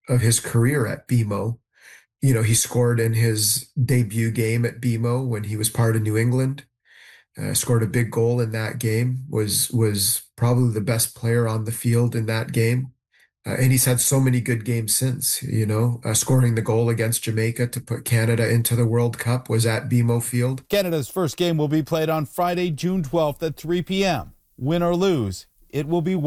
of his career at BMO. He scored in his debut game at BMO when he was part of New England. Scored a big goal in that game. Was probably the best player on the field in that game. And he's had so many good games since. Scoring the goal against Jamaica to put Canada into the World Cup was at BMO Field. Canada's first game will be played on Friday, June 12th at 3 p.m. Win or lose, it will be